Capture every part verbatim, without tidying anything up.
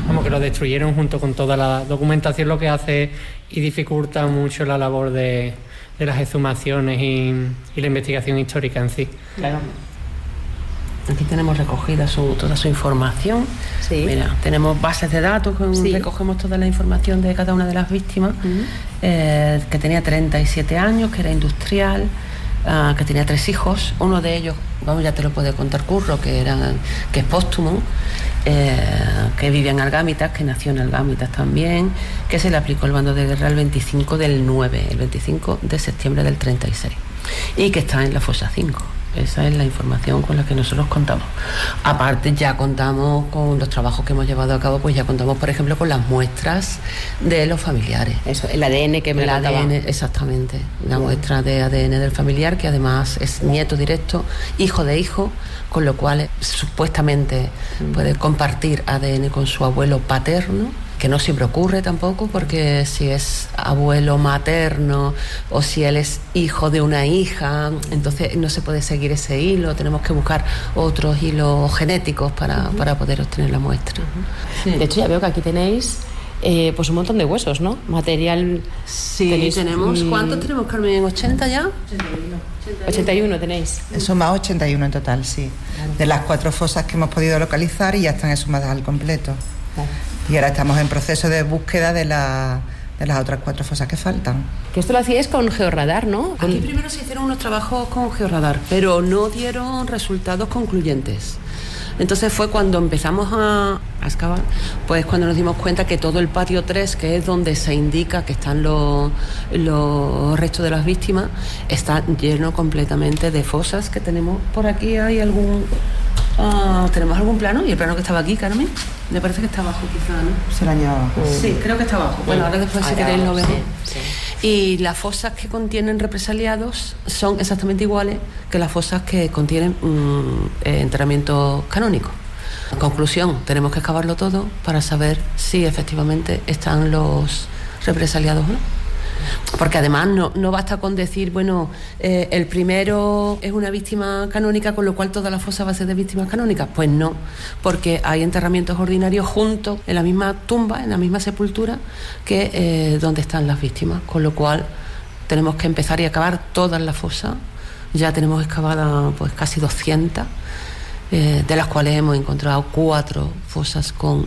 como que lo destruyeron junto con toda la documentación, lo que hace y dificulta mucho la labor de, de las exhumaciones y, y la investigación histórica en sí. Claro. Aquí tenemos recogida su, toda su información. Sí. Mira, tenemos bases de datos, con, sí. recogemos toda la información de cada una de las víctimas, uh-huh. eh, que tenía treinta y siete años, que era industrial, uh, que tenía tres hijos, uno de ellos, vamos, ya te lo puede contar Curro, que, era, que es póstumo, eh, que vivía en Algámitas, que nació en Algámitas también, que se le aplicó el bando de guerra el veinticinco del nueve, el veinticinco de septiembre del treinta y seis, y que está en la fosa cinco. Esa es la información con la que nosotros contamos. Aparte, ya contamos con los trabajos que hemos llevado a cabo, pues ya contamos, por ejemplo, con las muestras de los familiares. Eso, el A D N que me el lo A D N, exactamente. La sí. muestra de A D N del familiar, que además es nieto directo, hijo de hijo, con lo cual supuestamente mm. puede compartir A D N con su abuelo paterno, que no siempre ocurre tampoco, porque si es abuelo materno o si él es hijo de una hija, entonces no se puede seguir ese hilo, tenemos que buscar otros hilos genéticos para, uh-huh. para poder obtener la muestra. Uh-huh. Sí. De hecho, ya veo que aquí tenéis eh, pues un montón de huesos, ¿no? Material... Sí, tenéis, tenemos... Mm... ¿Cuántos tenemos, Carmen? ¿ochenta ya? ochenta y uno. ochenta y uno tenéis. Son más ochenta y uno en total, sí. Claro. De las cuatro fosas que hemos podido localizar y ya están exhumadas al completo. Claro. Y ahora estamos en proceso de búsqueda de, la, de las otras cuatro fosas que faltan. Que esto lo hacíais con georradar, ¿no? Aquí primero se hicieron unos trabajos con georradar, pero no dieron resultados concluyentes. Entonces fue cuando empezamos a, a excavar, pues cuando nos dimos cuenta que todo el patio tres, que es donde se indica que están los, los restos de las víctimas, está lleno completamente de fosas que tenemos. Por aquí hay algún... Uh, ¿Tenemos algún plano? ¿Y el plano que estaba aquí, Carmen? Me parece que está abajo, quizá, ¿no? Se lo añado abajo. Sí, creo que está abajo. Bueno, ahora después, si queréis, lo vemos. Sí, sí. Y las fosas que contienen represaliados son exactamente iguales que las fosas que contienen um, eh, enterramientos canónicos. En conclusión, tenemos que excavarlo todo para saber si efectivamente están los represaliados o no. Porque además no, no basta con decir, bueno, eh, el primero es una víctima canónica, con lo cual toda la fosa va a ser de víctimas canónicas. Pues no, porque hay enterramientos ordinarios juntos en la misma tumba, en la misma sepultura, que eh, donde están las víctimas, con lo cual tenemos que empezar y acabar todas las fosas. Ya tenemos excavadas pues casi doscientas, eh, de las cuales hemos encontrado cuatro fosas con,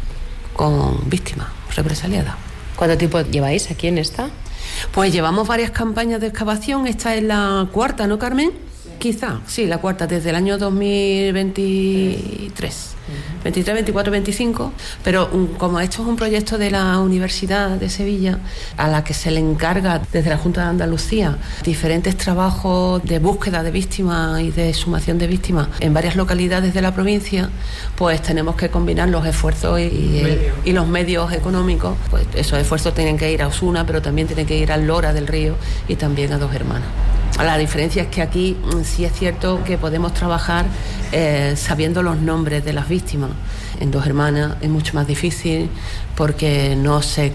con víctimas represaliadas. ¿Cuánto tiempo lleváis aquí en esta? Pues llevamos varias campañas de excavación. Esta es la cuarta, ¿no, Carmen? Sí. Quizá, sí, la cuarta, desde el año dos mil veintitrés. Uh-huh. veintitrés, veinticuatro, veinticinco. Pero um, como esto es un proyecto de la Universidad de Sevilla, a la que se le encarga desde la Junta de Andalucía diferentes trabajos de búsqueda de víctimas y de exhumación de víctimas en varias localidades de la provincia, pues tenemos que combinar los esfuerzos y, y, y los medios económicos. Pues esos esfuerzos tienen que ir a Osuna, pero también tienen que ir a Lora del Río y también a Dos Hermanas. La diferencia es que aquí sí es cierto que podemos trabajar eh, sabiendo los nombres de las víctimas. En Dos Hermanas es mucho más difícil porque no se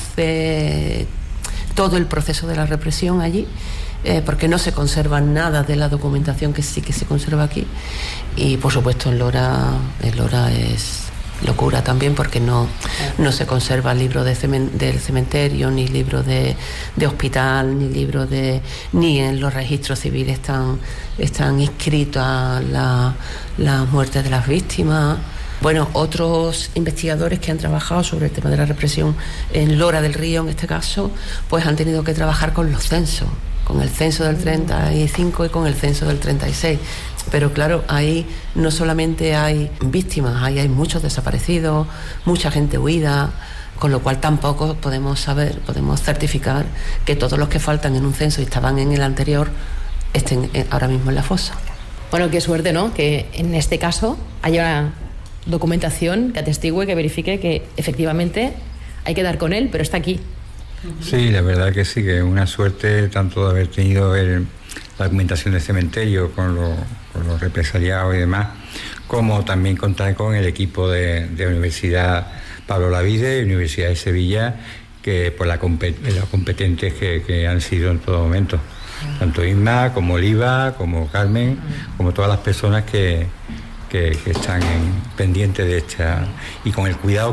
conoce todo el proceso de la represión allí, eh, porque no se conserva nada de la documentación que sí que se conserva aquí. Y por supuesto en Lora, en Lora es locura también, porque no, no se conserva libro de cemen, del cementerio, ni libro de, de hospital, ni libro de ni en los registros civiles están, están inscritas la, las muertes de las víctimas. Bueno, otros investigadores que han trabajado sobre el tema de la represión en Lora del Río, en este caso, pues han tenido que trabajar con los censos, con el censo del treinta y cinco y con el censo del treinta y seis. Pero claro, ahí no solamente hay víctimas, ahí hay muchos desaparecidos, mucha gente huida, con lo cual tampoco podemos saber, podemos certificar que todos los que faltan en un censo y estaban en el anterior estén ahora mismo en la fosa. Bueno, qué suerte, ¿no? Que en este caso haya documentación que atestigue, que verifique que efectivamente hay que dar con él, pero está aquí. Sí, la verdad que sí, que es una suerte tanto de haber tenido el, la documentación del cementerio con, lo, con los represaliados y demás, como también contar con el equipo de, de la Universidad Pablo Lavide y Universidad de Sevilla, que por la, los competentes que, que han sido en todo momento, tanto Isma como Oliva, como Carmen, como todas las personas que, que, que están en, pendientes de esta, y con el cuidado